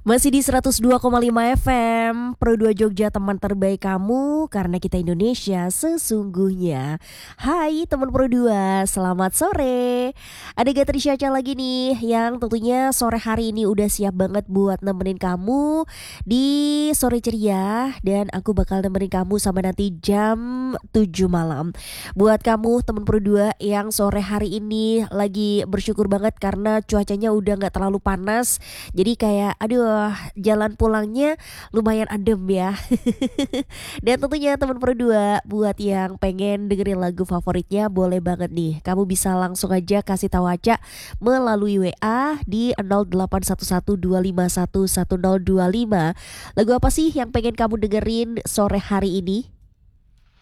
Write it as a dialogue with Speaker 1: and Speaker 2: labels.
Speaker 1: Masih di 102,5 FM Pro 2 Jogja, teman terbaik kamu karena kita Indonesia sesungguhnya. Hai teman Pro 2, selamat sore. Ada Gayatri Syaca lagi nih yang tentunya sore hari ini udah siap banget buat nemenin kamu di sore ceria. Dan aku bakal nemenin kamu sampai nanti jam 7 malam. Buat kamu teman Pro 2 yang sore hari ini lagi bersyukur banget karena cuacanya udah gak terlalu panas. Jadi kayak aduh, jalan pulangnya lumayan adem ya. Dan tentunya teman Pro 2 buat yang pengen dengerin lagu favoritnya boleh banget nih. Kamu bisa langsung aja kasih tahu Aca melalui WA di 081125111025. Lagu apa sih yang pengen kamu dengerin sore hari ini?